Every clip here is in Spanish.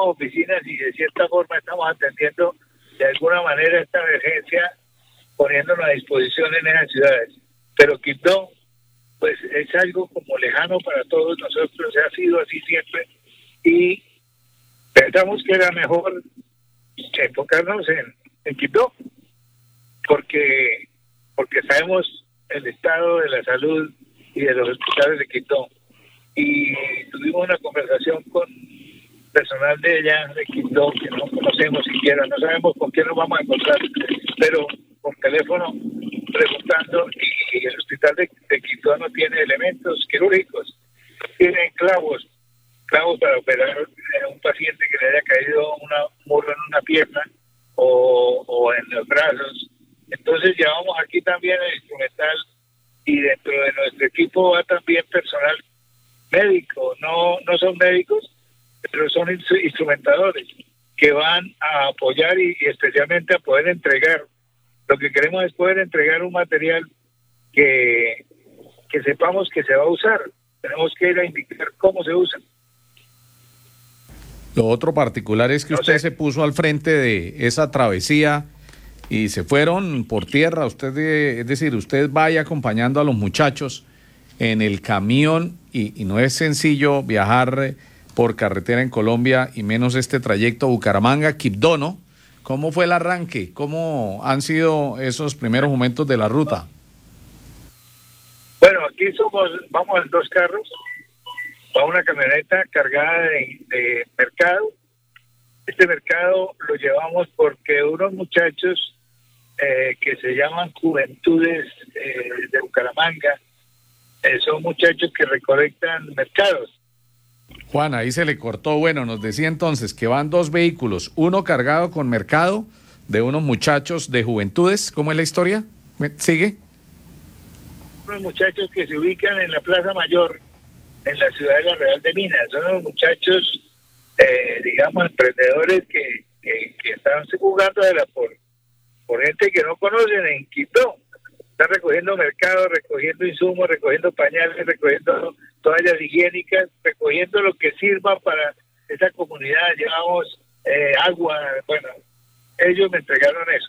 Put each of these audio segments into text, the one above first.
oficinas y de cierta forma estamos atendiendo de alguna manera esta emergencia, poniéndonos a disposición en esas ciudades. Pero Quibdó, pues es algo como lejano para todos nosotros, ha sido así siempre, y pensamos que era mejor enfocarnos en Quibdó, porque sabemos el estado de la salud y de los hospitales de Quibdó. Y tuvimos una conversación con personal de allá, de Quibdó, que no conocemos siquiera, no sabemos con quién nos vamos a encontrar, pero por teléfono preguntando, y el hospital de Quibdó no tiene elementos quirúrgicos, tienen clavos para operar a un paciente que le haya caído un muro en una pierna o en los brazos. Entonces llevamos aquí también el instrumental, y dentro de nuestro equipo va también personal médico, no son médicos, pero son instrumentadores que van a apoyar y especialmente a poder entregar. Lo que queremos es poder entregar un material que sepamos que se va a usar. Tenemos que ir a indicar cómo se usa. Lo otro particular es que usted se puso al frente de esa travesía y se fueron por tierra. Es decir, usted vaya acompañando a los muchachos en el camión y no es sencillo viajar por carretera en Colombia y menos este trayecto Bucaramanga-Quibdó, ¿no? ¿Cómo fue el arranque? ¿Cómo han sido esos primeros momentos de la ruta? Bueno, aquí vamos en 2 carros, va una camioneta cargada de mercado. Este mercado lo llevamos porque unos muchachos que se llaman Juventudes de Bucaramanga, son muchachos que recolectan mercados. Juan, ahí se le cortó. Bueno, nos decía entonces que van 2 vehículos, uno cargado con mercado de unos muchachos de Juventudes. ¿Cómo es la historia? ¿Sigue? Unos muchachos que se ubican en la Plaza Mayor, en la ciudad de La Real de Minas. Son unos muchachos, digamos, emprendedores que están jugándola por gente que no conocen en Quibdó. Están recogiendo mercado, recogiendo insumos, recogiendo pañales, recogiendo toallas higiénicas, recogiendo lo que sirva para esa comunidad. Llevamos agua, bueno, ellos me entregaron eso.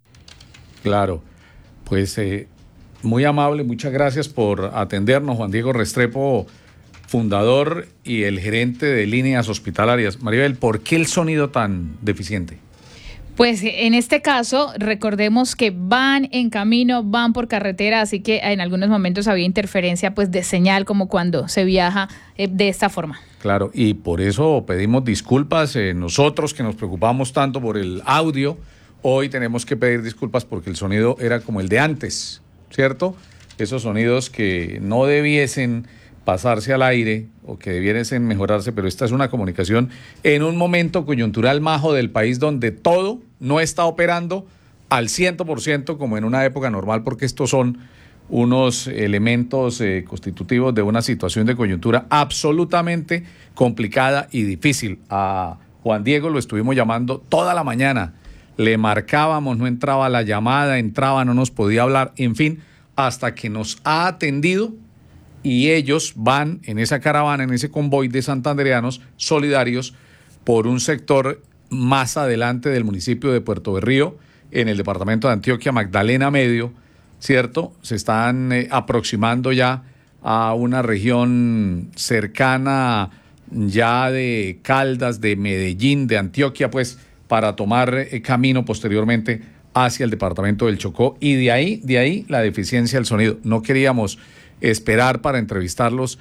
Claro, pues muy amable, muchas gracias por atendernos, Juan Diego Restrepo, fundador y el gerente de Líneas Hospitalarias. Maribel, ¿por qué el sonido tan deficiente? Pues en este caso, recordemos que van en camino, van por carretera, así que en algunos momentos había interferencia pues de señal, como cuando se viaja de esta forma. Claro, y por eso pedimos disculpas, nosotros que nos preocupamos tanto por el audio, hoy tenemos que pedir disculpas porque el sonido era como el de antes, ¿cierto? Esos sonidos que no debiesen pasarse al aire o que debiesen mejorarse, pero esta es una comunicación en un momento coyuntural majo del país donde todo no está operando al 100% como en una época normal, porque estos son unos elementos constitutivos de una situación de coyuntura absolutamente complicada y difícil. A Juan Diego lo estuvimos llamando toda la mañana, le marcábamos, no entraba la llamada, entraba, no nos podía hablar, en fin, hasta que nos ha atendido. Y ellos van en esa caravana, en ese convoy de santandereanos solidarios por un sector más adelante del municipio de Puerto Berrío, en el departamento de Antioquia, Magdalena Medio, ¿cierto? Se están aproximando ya a una región cercana ya de Caldas, de Medellín, de Antioquia, pues para tomar camino posteriormente hacia el departamento del Chocó. Y de ahí la deficiencia del sonido. No queríamos esperar para entrevistarlos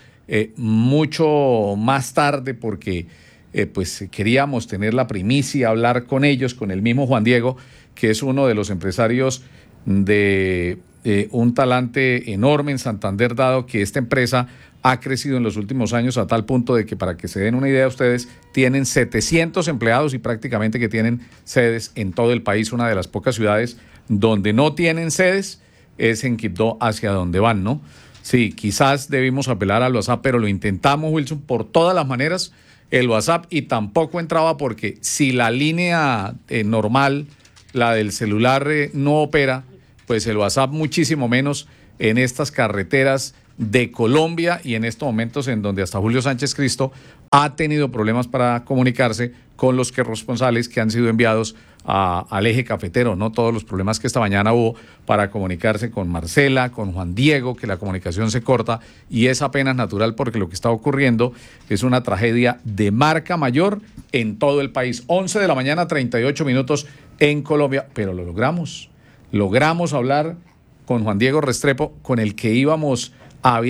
mucho más tarde porque pues queríamos tener la primicia, hablar con ellos, con el mismo Juan Diego, que es uno de los empresarios de un talante enorme en Santander, dado que esta empresa ha crecido en los últimos años a tal punto de que, para que se den una idea ustedes, tienen 700 empleados y prácticamente que tienen sedes en todo el país. Una de las pocas ciudades donde no tienen sedes es en Quibdó, hacia donde van, ¿no? Sí, quizás debimos apelar al WhatsApp, pero lo intentamos, Wilson, por todas las maneras, el WhatsApp, y tampoco entraba porque si la línea normal, la del celular, no opera, pues el WhatsApp muchísimo menos en estas carreteras de Colombia y en estos momentos en donde hasta Julio Sánchez Cristo ha tenido problemas para comunicarse con los corresponsales que han sido enviados al eje cafetero, ¿no? Todos los problemas que esta mañana hubo para comunicarse con Marcela, con Juan Diego, que la comunicación se corta, y es apenas natural porque lo que está ocurriendo es una tragedia de marca mayor en todo el país. 11 de la mañana, 38 minutos en Colombia, pero lo logramos. Logramos hablar con Juan Diego Restrepo, con el que a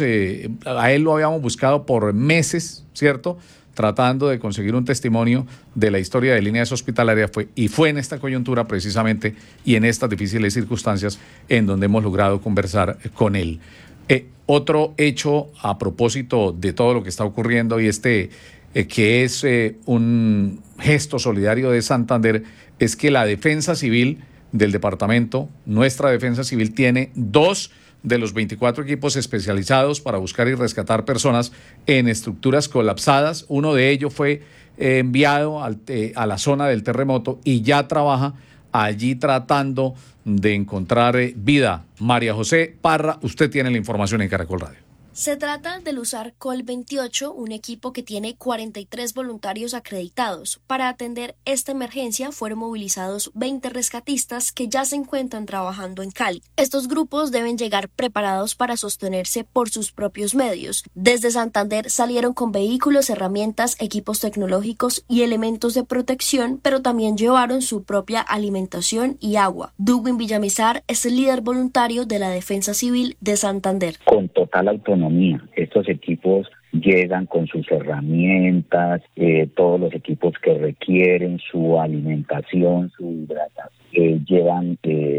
él lo habíamos buscado por meses, ¿cierto?, tratando de conseguir un testimonio de la historia de Líneas Hospitalarias, fue en esta coyuntura precisamente y en estas difíciles circunstancias en donde hemos logrado conversar con él. Otro hecho a propósito de todo lo que está ocurriendo y que es un gesto solidario de Santander, es que la Defensa Civil del departamento, nuestra Defensa Civil, tiene 2 de los 24 equipos especializados para buscar y rescatar personas en estructuras colapsadas. Uno de ellos fue enviado a la zona del terremoto y ya trabaja allí tratando de encontrar vida. María José Parra, usted tiene la información en Caracol Radio. Se trata del USAR Col 28, un equipo que tiene 43 voluntarios acreditados. Para atender esta emergencia fueron movilizados 20 rescatistas que ya se encuentran trabajando en Cali. Estos grupos deben llegar preparados para sostenerse por sus propios medios. Desde Santander salieron con vehículos, herramientas, equipos tecnológicos y elementos de protección, pero también llevaron su propia alimentación y agua. Dugwin Villamizar es el líder voluntario de la Defensa Civil de Santander. Con total autonomía. Estos equipos llegan con sus herramientas, todos los equipos que requieren, su alimentación, su hidratación, llevan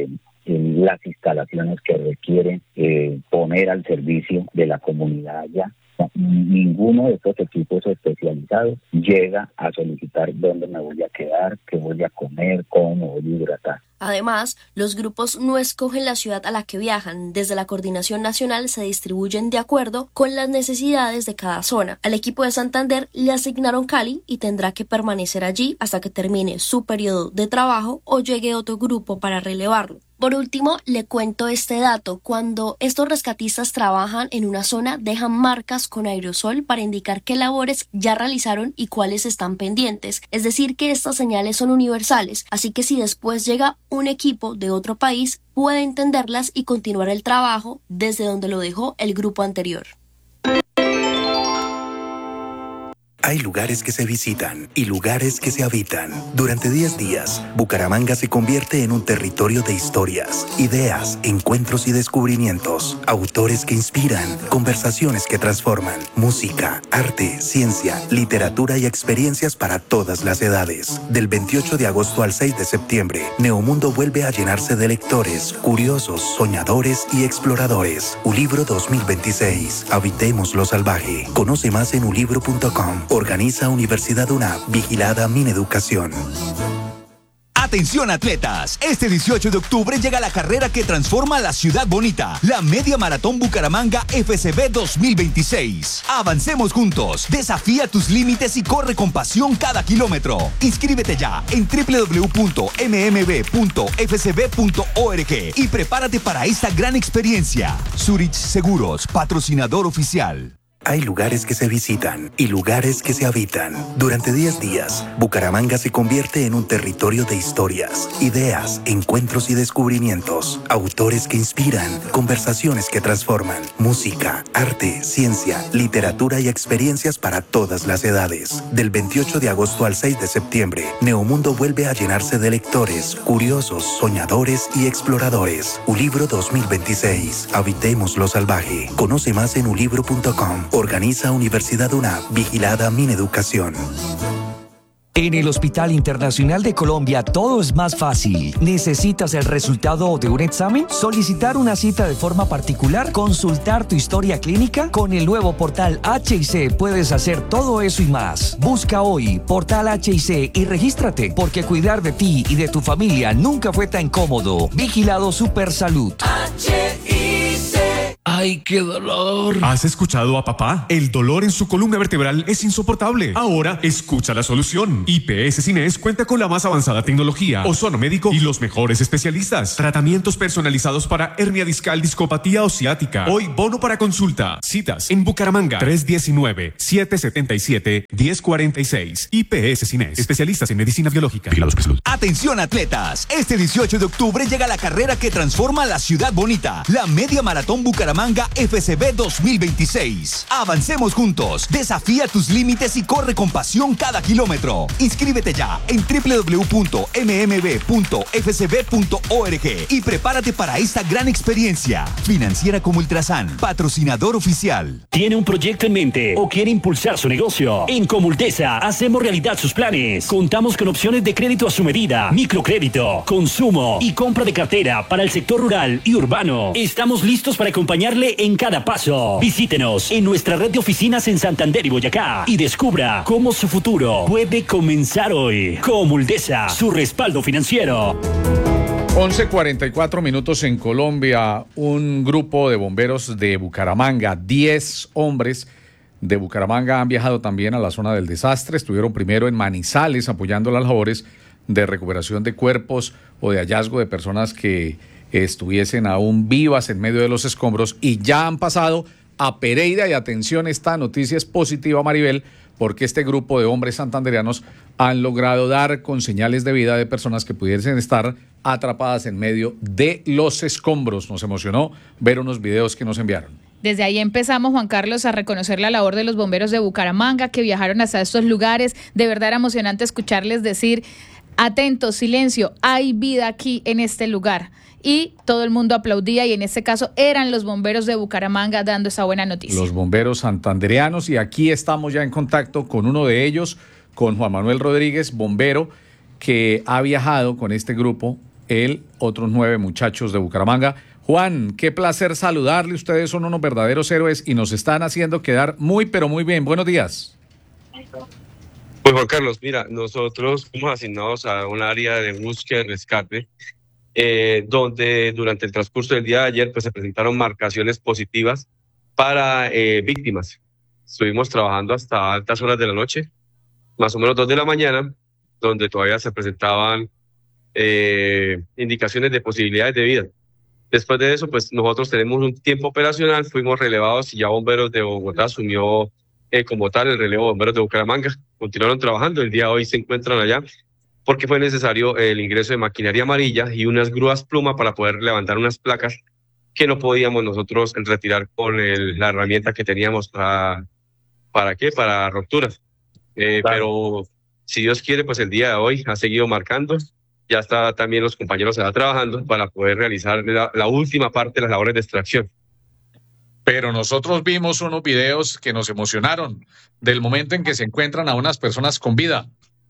las instalaciones que requieren poner al servicio de la comunidad allá. Ninguno de estos equipos especializados llega a solicitar dónde me voy a quedar, qué voy a comer, cómo me voy a hidratar. Además, los grupos no escogen la ciudad a la que viajan. Desde la Coordinación Nacional se distribuyen de acuerdo con las necesidades de cada zona. Al equipo de Santander le asignaron Cali y tendrá que permanecer allí hasta que termine su periodo de trabajo o llegue otro grupo para relevarlo. Por último, le cuento este dato. Cuando estos rescatistas trabajan en una zona, dejan marcas con aerosol para indicar qué labores ya realizaron y cuáles están pendientes. Es decir, que estas señales son universales, así que si después llega un equipo de otro país, puede entenderlas y continuar el trabajo desde donde lo dejó el grupo anterior. Hay lugares que se visitan y lugares que se habitan. Durante 10 días, Bucaramanga se convierte en un territorio de historias, ideas, encuentros y descubrimientos. Autores que inspiran, conversaciones que transforman, música, arte, ciencia, literatura y experiencias para todas las edades. Del 28 de agosto al 6 de septiembre, Neomundo vuelve a llenarse de lectores, curiosos, soñadores y exploradores. Ulibro 2026. Habitemos lo salvaje. Conoce más en ulibro.com. Organiza Universidad UNAP, vigilada Mineducación. Atención atletas, este 18 de octubre llega la carrera que transforma la ciudad bonita, la Media Maratón Bucaramanga FCB 2026. Avancemos juntos, desafía tus límites y corre con pasión cada kilómetro. Inscríbete ya en www.mmb.fcb.org y prepárate para esta gran experiencia. Zurich Seguros, patrocinador oficial. Hay lugares que se visitan y lugares que se habitan. Durante 10 días, Bucaramanga se convierte en un territorio de historias, ideas, encuentros y descubrimientos. Autores que inspiran, conversaciones que transforman, música, arte, ciencia, literatura y experiencias para todas las edades. Del 28 de agosto al 6 de septiembre, Neomundo vuelve a llenarse de lectores, curiosos, soñadores y exploradores. Ulibro 2026. Habitemos lo salvaje. Conoce más en ulibro.com. Organiza Universidad UNAP, vigilada Mineducación. En el Hospital Internacional de Colombia todo es más fácil. ¿Necesitas el resultado de un examen? ¿Solicitar una cita de forma particular? ¿Consultar tu historia clínica? Con el nuevo portal HIC puedes hacer todo eso y más. Busca hoy Portal HIC y regístrate, porque cuidar de ti y de tu familia nunca fue tan cómodo. Vigilado Supersalud. HIC. ¡Ay, qué dolor! ¿Has escuchado a papá? El dolor en su columna vertebral es insoportable. Ahora, escucha la solución. IPS Cines cuenta con la más avanzada tecnología, ozono médico y los mejores especialistas. Tratamientos personalizados para hernia discal, discopatía o ciática. Hoy, bono para consulta. Citas en Bucaramanga, 319-777-1046. IPS Cines, especialistas en medicina biológica. Atención atletas, este 18 de octubre llega la carrera que transforma la ciudad bonita, la Media Maratón Bucaramanga FCB 2026. Avancemos juntos, desafía tus límites y corre con pasión cada kilómetro. Inscríbete ya en www.mmb.fcb.org y prepárate para esta gran experiencia. Financiera como Ultrasan, patrocinador oficial. ¿Tiene un proyecto en mente o quiere impulsar su negocio? En Comultesa hacemos realidad sus planes. Contamos con opciones de crédito a su medida, microcrédito, consumo y compra de cartera para el sector rural y urbano. Estamos listos para acompañarle en cada paso. Visítenos en nuestra red de oficinas en Santander y Boyacá y descubra cómo su futuro puede comenzar hoy. Comultesa, su respaldo financiero. 11:44 minutos en Colombia. Un grupo de bomberos de Bucaramanga, 10 hombres de Bucaramanga, han viajado también a la zona del desastre. Estuvieron primero en Manizales apoyando las labores de recuperación de cuerpos o de hallazgo de personas que estuviesen aún vivas en medio de los escombros, y ya han pasado a Pereira. Y atención, esta noticia es positiva, Maribel, porque este grupo de hombres santandereanos han logrado dar con señales de vida de personas que pudiesen estar atrapadas en medio de los escombros. Nos emocionó ver unos videos que nos enviaron. Desde ahí empezamos, Juan Carlos, a reconocer la labor de los bomberos de Bucaramanga que viajaron hasta estos lugares. De verdad era emocionante escucharles decir: atentos, silencio, hay vida aquí en este lugar. Y todo el mundo aplaudía, y en este caso eran los bomberos de Bucaramanga dando esa buena noticia. Los bomberos santandereanos, y aquí estamos ya en contacto con uno de ellos, con Juan Manuel Rodríguez, bombero, que ha viajado con este grupo, él, otros 9 muchachos de Bucaramanga. Juan, qué placer saludarle, ustedes son unos verdaderos héroes y nos están haciendo quedar muy, pero muy bien. Buenos días. Pues Juan Carlos, mira, nosotros fuimos asignados a un área de búsqueda y rescate, donde durante el transcurso del día de ayer pues se presentaron marcaciones positivas para víctimas. Estuvimos trabajando hasta altas horas de la noche, más o menos 2 de la mañana, donde todavía se presentaban indicaciones de posibilidades de vida. Después de eso, pues nosotros tenemos un tiempo operacional, fuimos relevados y ya Bomberos de Bogotá asumió como tal el relevo de Bomberos de Bucaramanga. Continuaron trabajando, el día de hoy se encuentran allá porque fue necesario el ingreso de maquinaria amarilla y unas grúas pluma para poder levantar unas placas que no podíamos nosotros retirar con la herramienta que teníamos para rupturas. Pero si Dios quiere, pues el día de hoy ha seguido marcando. Ya está también los compañeros trabajando para poder realizar la última parte de las labores de extracción. Pero nosotros vimos unos videos que nos emocionaron del momento en que se encuentran a unas personas con vida.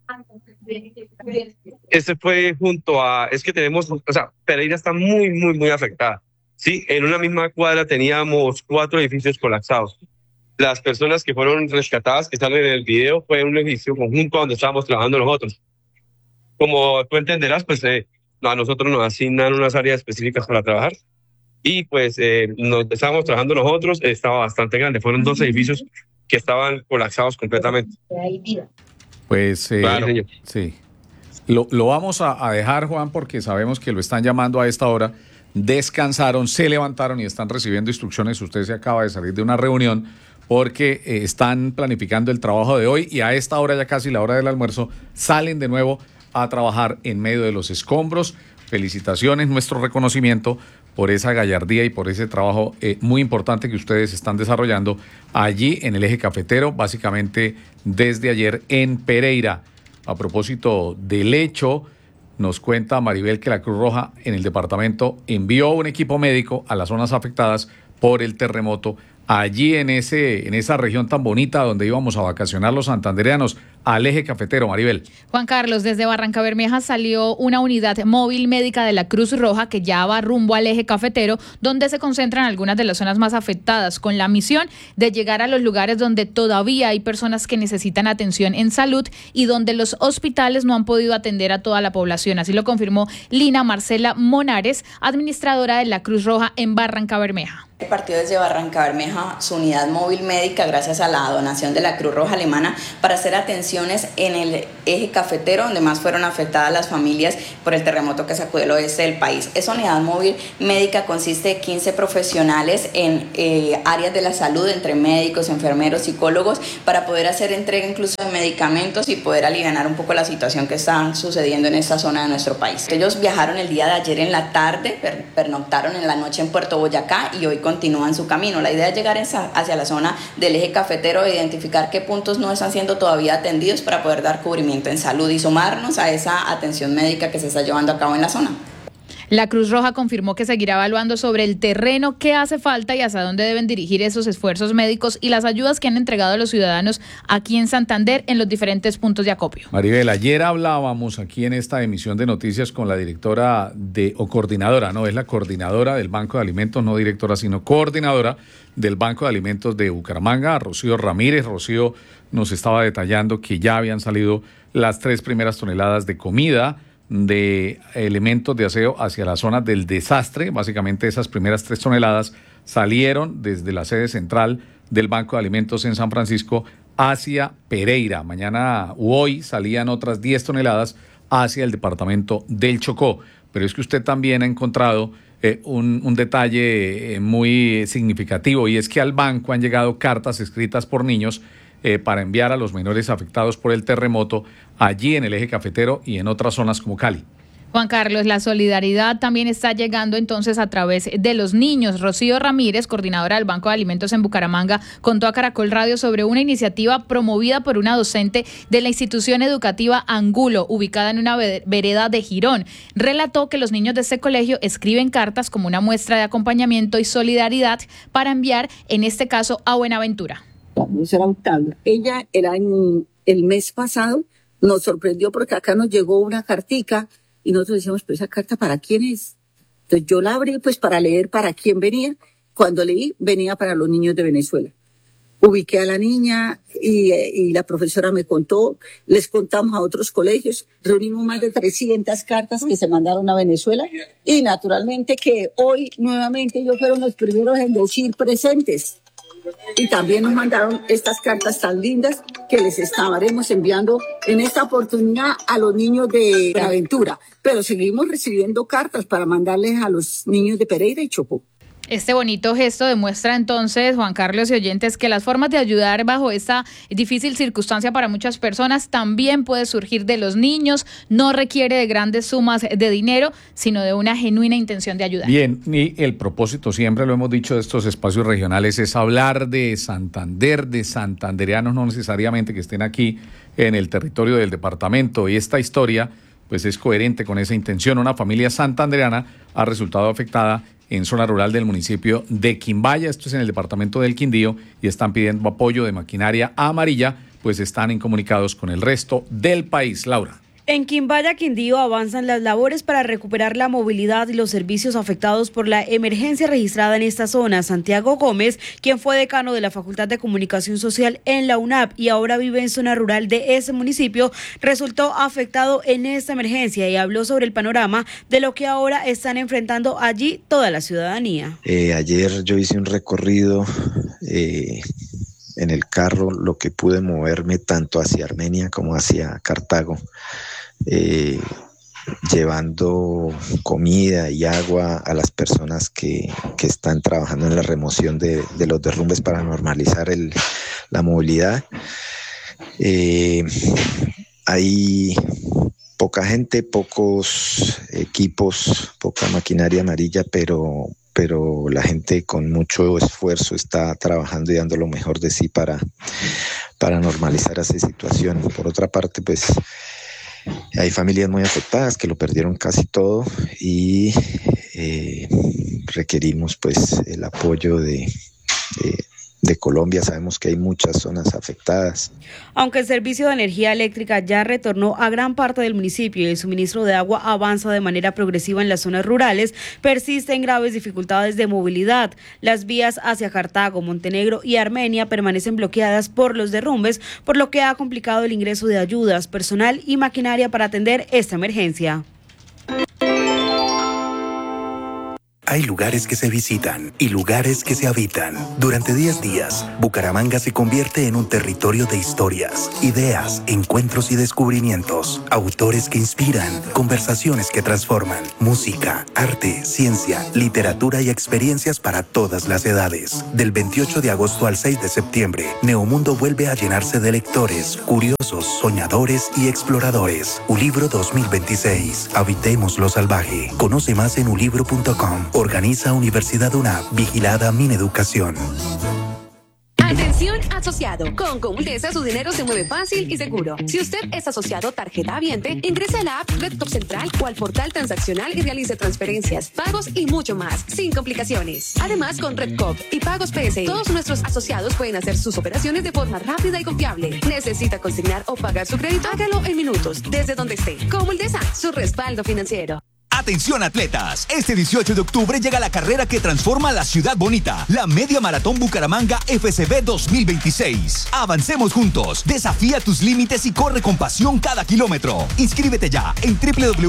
Este fue junto a, es que tenemos, o sea, Pereira está muy, muy, muy afectada. Sí, en una misma cuadra teníamos 4 edificios colapsados. Las personas que fueron rescatadas, que salen en el video, fue un edificio conjunto donde estábamos trabajando nosotros. Como tú entenderás, pues a nosotros nos asignan unas áreas específicas para trabajar. Y pues estábamos trabajando nosotros, estaba bastante grande. Fueron 2 edificios que estaban colapsados completamente. Pues claro, sí. Lo vamos a dejar, Juan, porque sabemos que lo están llamando a esta hora. Descansaron, se levantaron y están recibiendo instrucciones. Usted se acaba de salir de una reunión porque están planificando el trabajo de hoy, y a esta hora, ya casi la hora del almuerzo, salen de nuevo a trabajar en medio de los escombros. Felicitaciones, nuestro reconocimiento por esa gallardía y por ese trabajo muy importante que ustedes están desarrollando allí en el eje cafetero, básicamente desde ayer en Pereira. A propósito del hecho, nos cuenta Maribel que la Cruz Roja en el departamento envió un equipo médico a las zonas afectadas por el terremoto, allí en esa región tan bonita donde íbamos a vacacionar los santandereanos. al eje cafetero. Maribel. Juan Carlos, desde Barrancabermeja salió una unidad móvil médica de la Cruz Roja que ya va rumbo al eje cafetero, donde se concentran algunas de las zonas más afectadas, con la misión de llegar a los lugares donde todavía hay personas que necesitan atención en salud y donde los hospitales no han podido atender a toda la población. Así lo confirmó Lina Marcela Monares, administradora de la Cruz Roja en Barrancabermeja. Partió desde Barrancabermeja su unidad móvil médica gracias a la donación de la Cruz Roja Alemana para hacer atenciones en el eje cafetero, donde más fueron afectadas las familias por el terremoto que sacudió el oeste del país. Esa unidad móvil médica consiste de 15 profesionales en áreas de la salud, entre médicos, enfermeros, psicólogos, para poder hacer entrega incluso de medicamentos y poder aliviar un poco la situación que está sucediendo en esta zona de nuestro país. Ellos viajaron el día de ayer en la tarde, pernoctaron en la noche en Puerto Boyacá y hoy continúan su camino. La idea es llegar hacia la zona del eje cafetero e identificar qué puntos no están siendo todavía atendidos para poder dar cubrimiento en salud y sumarnos a esa atención médica que se está llevando a cabo en la zona. La Cruz Roja confirmó que seguirá evaluando sobre el terreno qué hace falta y hacia dónde deben dirigir esos esfuerzos médicos y las ayudas que han entregado a los ciudadanos aquí en Santander en los diferentes puntos de acopio. Maribel, ayer hablábamos aquí en esta emisión de noticias con la directora coordinadora, no es la coordinadora del Banco de Alimentos, no directora, sino coordinadora del Banco de Alimentos de Bucaramanga, Rocío Ramírez. Rocío nos estaba detallando que ya habían salido las 3 primeras toneladas de comida, de elementos de aseo hacia la zona del desastre. Básicamente esas primeras 3 toneladas salieron desde la sede central del Banco de Alimentos en San Francisco hacia Pereira. Mañana u hoy salían otras 10 toneladas hacia el departamento del Chocó. Pero es que usted también ha encontrado un detalle muy significativo, y es que al banco han llegado cartas escritas por niños para enviar a los menores afectados por el terremoto allí en el eje cafetero y en otras zonas como Cali. Juan Carlos, la solidaridad también está llegando entonces a través de los niños. Rocío Ramírez, coordinadora del Banco de Alimentos en Bucaramanga, contó a Caracol Radio sobre una iniciativa promovida por una docente de la institución educativa Angulo, ubicada en una vereda de Girón. Relató que los niños de este colegio escriben cartas como una muestra de acompañamiento y solidaridad para enviar, en este caso, a Buenaventura. Era Octavia. Ella era el mes pasado, nos sorprendió porque acá nos llegó una cartica y nosotros decíamos, pero esa carta ¿para quién es? Entonces yo la abrí pues para leer para quién venía. Cuando leí, venía para los niños de Venezuela. Ubiqué a la niña y la profesora me contó, les contamos a otros colegios, reunimos más de 300 cartas que se mandaron a Venezuela y naturalmente que hoy nuevamente ellos fueron los primeros en decir presentes. Y también nos mandaron estas cartas tan lindas que les estaremos enviando en esta oportunidad a los niños de Buenaventura. Pero seguimos recibiendo cartas para mandarles a los niños de Pereira y Chocó. Este bonito gesto demuestra entonces, Juan Carlos y oyentes, que las formas de ayudar bajo esta difícil circunstancia para muchas personas también puede surgir de los niños, no requiere de grandes sumas de dinero, sino de una genuina intención de ayudar. Bien, y el propósito, siempre lo hemos dicho, de estos espacios regionales es hablar de Santander, de santandereanos, no necesariamente que estén aquí en el territorio del departamento, y esta historia pues es coherente con esa intención. Una familia santandereana ha resultado afectada en zona rural del municipio de Quimbaya, esto es en el departamento del Quindío, y están pidiendo apoyo de maquinaria amarilla, pues están incomunicados con el resto del país. Laura. En Quimbaya, Quindío, avanzan las labores para recuperar la movilidad y los servicios afectados por la emergencia registrada en esta zona. Santiago Gómez, quien fue decano de la Facultad de Comunicación Social en la UNAP y ahora vive en zona rural de ese municipio, resultó afectado en esta emergencia y habló sobre el panorama de lo que ahora están enfrentando allí toda la ciudadanía. Ayer yo hice un recorrido en el carro, lo que pude moverme tanto hacia Armenia como hacia Cartago. Llevando comida y agua a las personas que están trabajando en la remoción de los derrumbes para normalizar la movilidad. Hay poca gente, pocos equipos, poca maquinaria amarilla, pero la gente con mucho esfuerzo está trabajando y dando lo mejor de sí para normalizar esa situación. Por otra parte, pues hay familias muy afectadas que lo perdieron casi todo y requerimos pues el apoyo de Colombia. Sabemos que hay muchas zonas afectadas. Aunque el servicio de energía eléctrica ya retornó a gran parte del municipio y el suministro de agua avanza de manera progresiva en las zonas rurales, persisten graves dificultades de movilidad. Las vías hacia Cartago, Montenegro y Armenia permanecen bloqueadas por los derrumbes, por lo que ha complicado el ingreso de ayudas, personal y maquinaria para atender esta emergencia. Hay lugares que se visitan y lugares que se habitan. Durante 10 días, Bucaramanga se convierte en un territorio de historias, ideas, encuentros y descubrimientos. Autores que inspiran, conversaciones que transforman, música, arte, ciencia, literatura y experiencias para todas las edades. Del 28 de agosto al 6 de septiembre, Neomundo vuelve a llenarse de lectores, curiosos, soñadores y exploradores. Ulibro 2026. Habitemos lo salvaje. Conoce más en ulibro.com. Organiza Universidad UNAP, vigilada Mineducación. Atención asociado, con Comultesa su dinero se mueve fácil y seguro. Si usted es asociado Tarjeta Habiente, ingrese a la app RedCop Central o al portal transaccional y realice transferencias, pagos y mucho más, sin complicaciones. Además, con RedCop y Pagos PSI, todos nuestros asociados pueden hacer sus operaciones de forma rápida y confiable. ¿Necesita consignar o pagar su crédito? Hágalo en minutos, desde donde esté. Comultesa, su respaldo financiero. Atención atletas, este 18 de octubre llega la carrera que transforma la ciudad bonita, la Media Maratón Bucaramanga FCB 2026. Avancemos juntos, desafía tus límites y corre con pasión cada kilómetro. Inscríbete ya en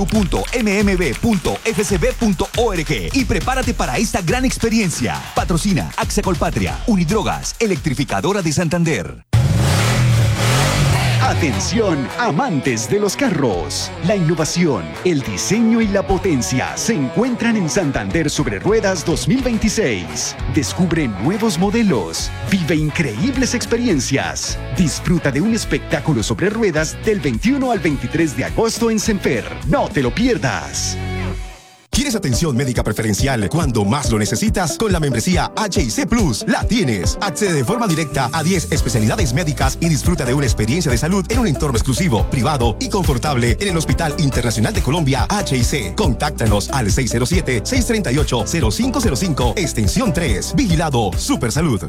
www.mmb.fcb.org y prepárate para esta gran experiencia. Patrocina AXA Colpatria, Unidrogas, Electrificadora de Santander. Atención, amantes de los carros. La innovación, el diseño y la potencia se encuentran en Santander Sobre Ruedas 2026. Descubre nuevos modelos, vive increíbles experiencias. Disfruta de un espectáculo sobre ruedas del 21 al 23 de agosto en Senfer. No te lo pierdas. ¿Quieres atención médica preferencial cuando más lo necesitas? Con la membresía HIC Plus la tienes. Accede de forma directa a 10 especialidades médicas y disfruta de una experiencia de salud en un entorno exclusivo, privado y confortable en el Hospital Internacional de Colombia HIC. Contáctanos al 607-638-0505, extensión 3. Vigilado Supersalud.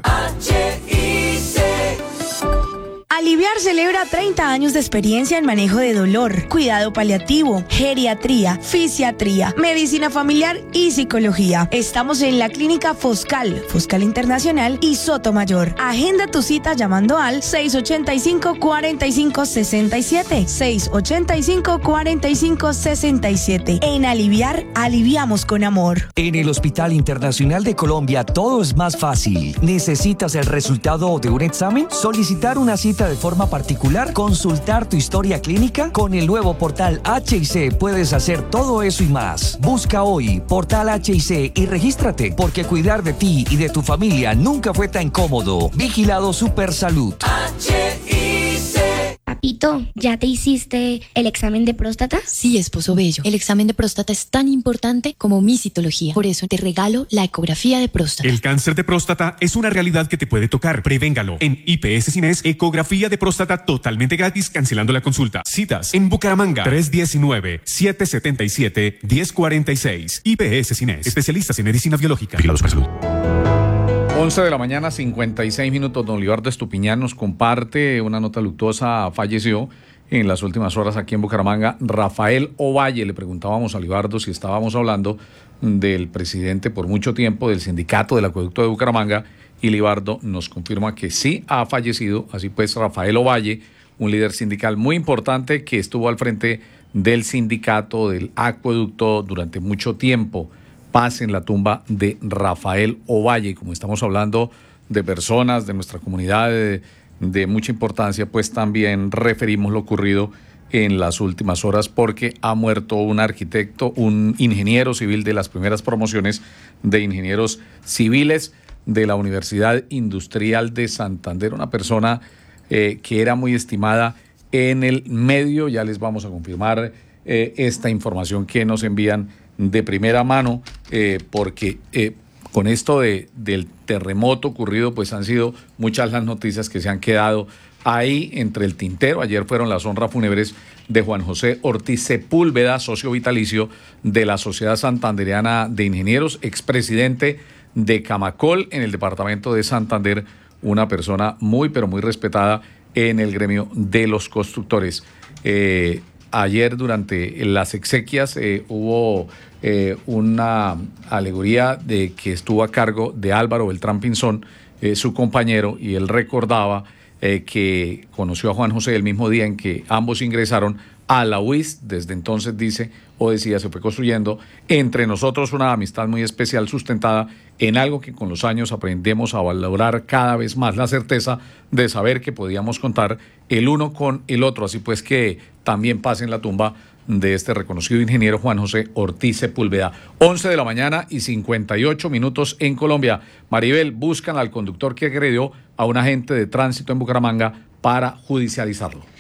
Aliviar celebra 30 años de experiencia en manejo de dolor, cuidado paliativo, geriatría, fisiatría, medicina familiar y psicología. Estamos en la clínica Foscal Internacional y Sotomayor. Agenda tu cita llamando al 685-4567. 685-4567. En Aliviar, aliviamos con amor. En el Hospital Internacional de Colombia todo es más fácil. ¿Necesitas el resultado de un examen? ¿Solicitar una cita de forma particular? ¿Consultar tu historia clínica? Con el nuevo portal HIC puedes hacer todo eso y más. Busca hoy Portal HIC y regístrate, porque cuidar de ti y de tu familia nunca fue tan cómodo. Vigilado Supersalud. Papito, ¿ya te hiciste el examen de próstata? Sí, esposo bello. El examen de próstata es tan importante como mi citología. Por eso te regalo la ecografía de próstata. El cáncer de próstata es una realidad que te puede tocar. Prevéngalo. En IPS Cines, ecografía de próstata totalmente gratis, cancelando la consulta. Citas en Bucaramanga, 319-777-1046. IPS Cines, especialistas en medicina biológica. Vigilados por salud. 11 de la mañana, 56 minutos. Don Libardo Estupiñán nos comparte una nota luctuosa. Falleció en las últimas horas aquí en Bucaramanga Rafael Ovalle. Le preguntábamos a Libardo si estábamos hablando del presidente por mucho tiempo del sindicato del acueducto de Bucaramanga, y Libardo nos confirma que sí ha fallecido. Así pues, Rafael Ovalle, un líder sindical muy importante que estuvo al frente del sindicato del acueducto durante mucho tiempo. Paz en la tumba de Rafael Ovalle. Como estamos hablando de personas de nuestra comunidad de mucha importancia, pues también referimos lo ocurrido en las últimas horas, porque ha muerto un arquitecto, un ingeniero civil de las primeras promociones de ingenieros civiles de la Universidad Industrial de Santander, una persona que era muy estimada en el medio. Ya les vamos a confirmar esta información que nos envían de primera mano, porque con esto del terremoto ocurrido, pues han sido muchas las noticias que se han quedado ahí entre el tintero. Ayer fueron las honras fúnebres de Juan José Ortiz Sepúlveda, socio vitalicio de la Sociedad Santandereana de Ingenieros, expresidente de Camacol en el departamento de Santander, una persona muy, pero muy respetada en el gremio de los constructores. Ayer durante las exequias hubo una alegoría de que estuvo a cargo de Álvaro Beltrán Pinzón, su compañero, y él recordaba que conoció a Juan José el mismo día en que ambos ingresaron a la UIS. Desde entonces, dice o decía, se fue construyendo entre nosotros una amistad muy especial, sustentada en algo que con los años aprendemos a valorar cada vez más, la certeza de saber que podíamos contar el uno con el otro. Así pues, que también pase en la tumba de este reconocido ingeniero Juan José Ortiz Sepúlveda. 11 de la mañana y 58 minutos en Colombia. Maribel, buscan al conductor que agredió a un agente de tránsito en Bucaramanga para judicializarlo.